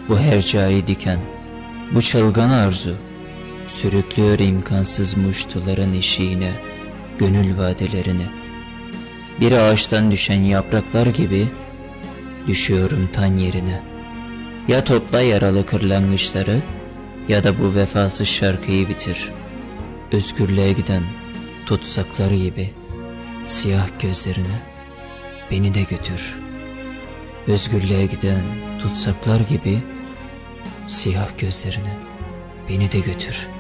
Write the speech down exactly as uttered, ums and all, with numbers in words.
Bu hercai diken, bu çılgın arzu, sürüklüyor imkansız muştuların eşiğine, gönül vadelerini. Bir ağaçtan düşen yapraklar gibi düşüyorum tan yerine. Ya topla yaralı kırlangıçları, ya da bu vefasız şarkıyı bitir. Özgürlüğe giden tutsakları gibi siyah gözlerine beni de götür. Özgürlüğe giden tutsaklar gibi siyah gözlerine beni de götür.